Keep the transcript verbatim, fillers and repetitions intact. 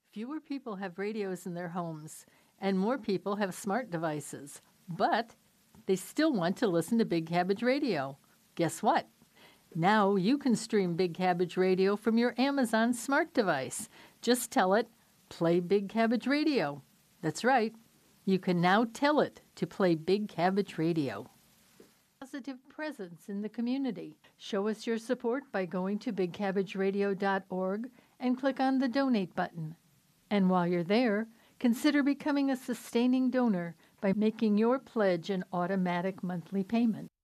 Fewer people have radios in their homes, and more people have smart devices. But they still want to listen to Big Cabbage Radio. Guess what? Now you can stream Big Cabbage Radio from your Amazon smart device. Just tell it, play Big Cabbage Radio. That's right. You can now tell it to play Big Cabbage Radio. Positive presence in the community. Show us your support by going to big cabbage radio dot org and click on the donate button. And while you're there, consider becoming a sustaining donor by making your pledge an automatic monthly payment.